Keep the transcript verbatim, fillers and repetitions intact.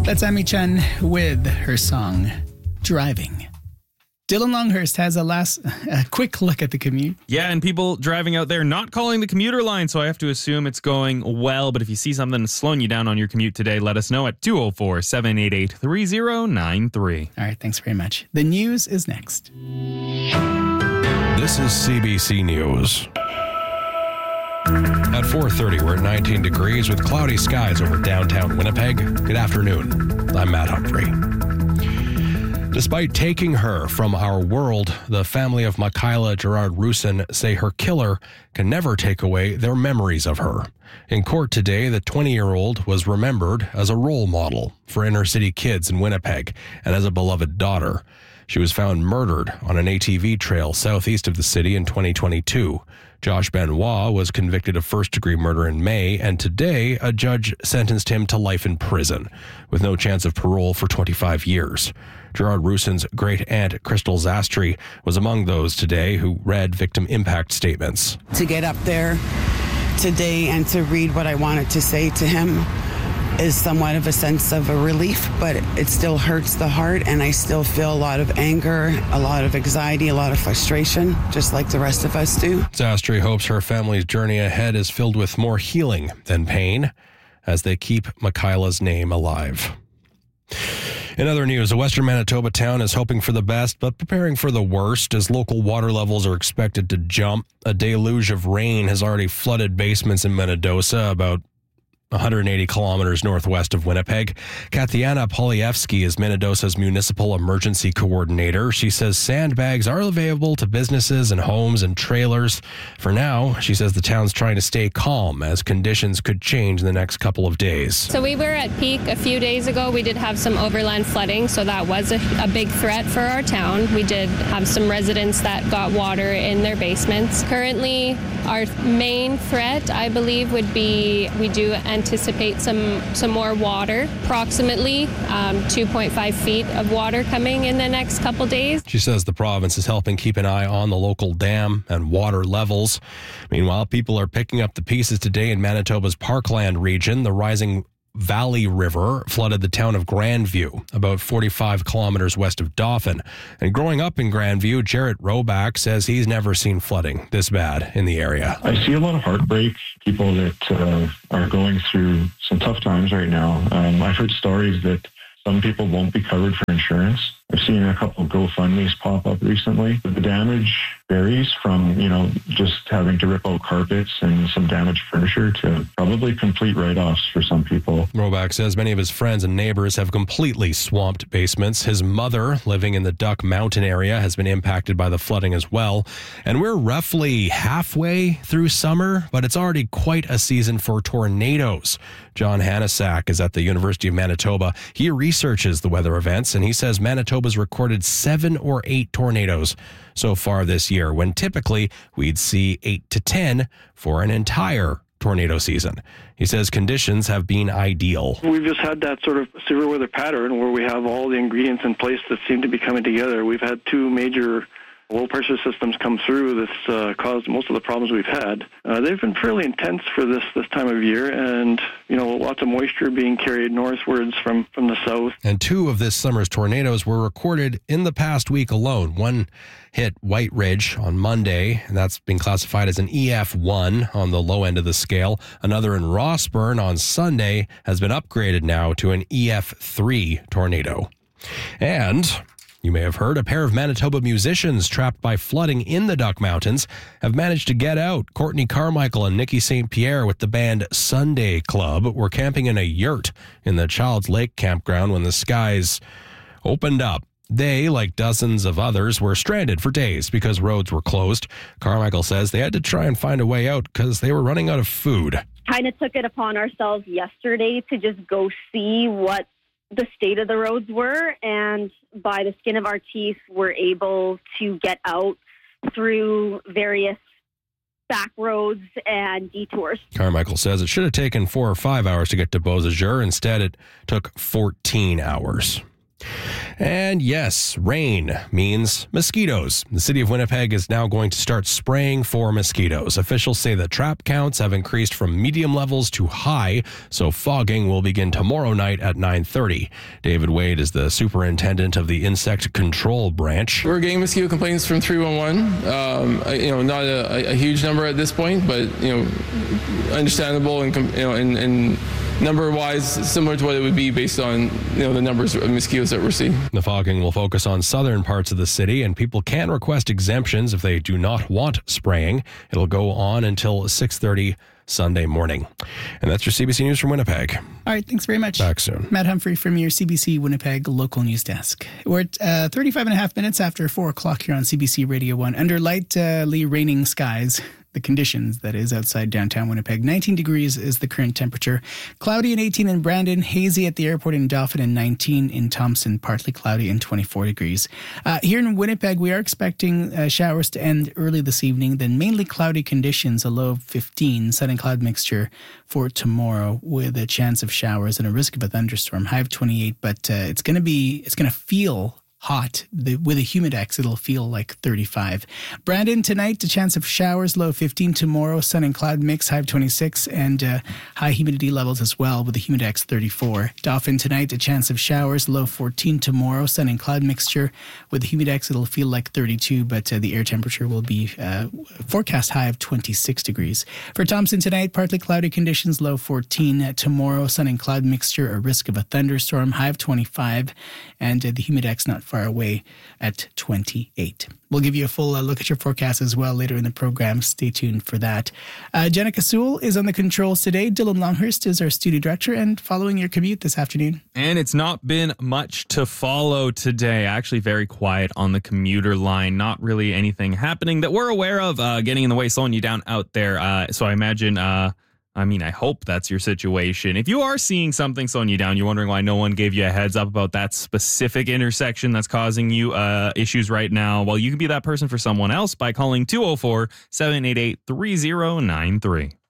That's Amy Chen with her song, Driving. Dylan Longhurst has a last a quick look at the commute. Yeah, and people driving out there not calling the commuter line, so I have to assume it's going well. But if you see something slowing you down on your commute today, let us know at two oh four, seven eight eight, three oh nine three. All right, thanks very much. The news is next. This is C B C News. At four thirty, we're at nineteen degrees with cloudy skies over downtown Winnipeg. Good afternoon. I'm Matt Humphrey. Despite taking her from our world, the family of Michaela Girard-Roussin say her killer can never take away their memories of her. In court today, the twenty-year-old was remembered as a role model for inner-city kids in Winnipeg and as a beloved daughter. She was found murdered on an A T V trail southeast of the city in twenty twenty-two. Josh Benoit was convicted of first-degree murder in May, and today a judge sentenced him to life in prison, with no chance of parole for twenty-five years. Girard-Roussin's great-aunt, Crystal Zastry, was among those today who read victim impact statements. To get up there today and to read what I wanted to say to him is somewhat of a sense of a relief, but it still hurts the heart, and I still feel a lot of anger, a lot of anxiety, a lot of frustration, just like the rest of us do. Zastry hopes her family's journey ahead is filled with more healing than pain as they keep Michaela's name alive. In other news, a western Manitoba town is hoping for the best, but preparing for the worst as local water levels are expected to jump. A deluge of rain has already flooded basements in Minnedosa, about one hundred eighty kilometers northwest of Winnipeg. Katiana Polievsky is Minnedosa's municipal emergency coordinator. She says sandbags are available to businesses and homes and trailers. For now, she says the town's trying to stay calm as conditions could change in the next couple of days. So we were at peak a few days ago. We did have some overland flooding, so that was a, a big threat for our town. We did have some residents that got water in their basements. Currently, our main threat, I believe, would be we do anticipate some some more water, approximately um, two point five feet of water coming in the next couple days. She says the province is helping keep an eye on the local dam and water levels. Meanwhile, people are picking up the pieces today in Manitoba's Parkland region. The rising Valley River flooded the town of Grandview, about forty-five kilometers west of Dauphin. And growing up in Grandview, Jarrett Roback says he's never seen flooding this bad in the area. I see a lot of heartbreak, people that uh, are going through some tough times right now. Um, I've heard stories that some people won't be covered for insurance. I've seen a couple of GoFundMes pop up recently. The damage varies from, you know, just having to rip out carpets and some damaged furniture to probably complete write-offs for some people. Roback says many of his friends and neighbors have completely swamped basements. His mother, living in the Duck Mountain area, has been impacted by the flooding as well. And we're roughly halfway through summer, but it's already quite a season for tornadoes. John Hanasak is at the University of Manitoba. He researches the weather events, and he says Manitoba's recorded seven or eight tornadoes so far this year, when typically we'd see eight to ten for an entire tornado season. He says conditions have been ideal. We've just had that sort of severe weather pattern where we have all the ingredients in place that seem to be coming together. We've had two major low pressure systems come through that's uh, caused most of the problems we've had. Uh, they've been fairly intense for this this time of year, and you know, lots of moisture being carried northwards from, from the south. And two of this summer's tornadoes were recorded in the past week alone. One hit White Ridge on Monday, and that's been classified as an E F one on the low end of the scale. Another in Rossburn on Sunday has been upgraded now to an E F three tornado. And you may have heard a pair of Manitoba musicians trapped by flooding in the Duck Mountains have managed to get out. Courtney Carmichael and Nikki Saint Pierre with the band Sunday Club were camping in a yurt in the Childs Lake campground when the skies opened up. They, like dozens of others, were stranded for days because roads were closed. Carmichael says they had to try and find a way out because they were running out of food. Kind of took it upon ourselves yesterday to just go see what the state of the roads were, and by the skin of our teeth, we're able to get out through various back roads and detours. Carmichael says it should have taken four or five hours to get to Beausejour. Instead, it took fourteen hours. And yes, rain means mosquitoes. The city of Winnipeg is now going to start spraying for mosquitoes. Officials say the trap counts have increased from medium levels to high, so fogging will begin tomorrow night at nine thirty. David Wade is the superintendent of the Insect Control Branch. We're getting mosquito complaints from three one one. Um, you know, not a, a huge number at this point, but you know, understandable and you know, and, and number-wise similar to what it would be based on you know the numbers of mosquitoes that we're seeing. The fogging will focus on southern parts of the city, and people can request exemptions if they do not want spraying. It'll go on until six thirty Sunday morning. And that's your C B C News from Winnipeg. All right, thanks very much. Back soon. Matt Humphrey from your C B C Winnipeg local news desk. We're at uh, thirty-five and a half minutes after four o'clock here on C B C Radio one. Under lightly raining skies, the conditions, that is, outside downtown Winnipeg. nineteen degrees is the current temperature. Cloudy and eighteen in Brandon, hazy at the airport in Dauphin, and nineteen in Thompson, partly cloudy and twenty-four degrees. Uh, here in Winnipeg, we are expecting uh, showers to end early this evening, then mainly cloudy conditions, a low of fifteen, sun and cloud mixture for tomorrow with a chance of showers and a risk of a thunderstorm, high of twenty-eight, but uh, it's going to be, it's going to feel hot. The, with a humidex, it'll feel like thirty-five. Brandon, tonight, a chance of showers, low fifteen. Tomorrow, sun and cloud mix, high of twenty-six, and uh, high humidity levels as well with a humidex thirty-four. Dauphin, tonight, a chance of showers, low fourteen. Tomorrow, sun and cloud mixture. With the humidex, it'll feel like thirty-two, but uh, the air temperature will be uh, forecast high of twenty-six degrees. For Thompson tonight, partly cloudy conditions, low fourteen. Uh, tomorrow, sun and cloud mixture, a risk of a thunderstorm, high of twenty-five, and uh, the humidex not far away at twenty-eight. We'll give you a full uh, look at your forecast as well later in the program. Stay tuned for that. Uh, Jenica Sewell is on the controls today. Dylan Longhurst is our studio director and following your commute this afternoon. And it's not been much to follow today. Actually, very quiet on the commuter line. Not really anything happening that we're aware of uh, getting in the way, slowing you down out there. Uh, so I imagine... Uh, I mean, I hope that's your situation. If you are seeing something slowing you down, you're wondering why no one gave you a heads up about that specific intersection that's causing you uh, issues right now, well, you can be that person for someone else by calling two oh four, seven eight eight, three oh nine three.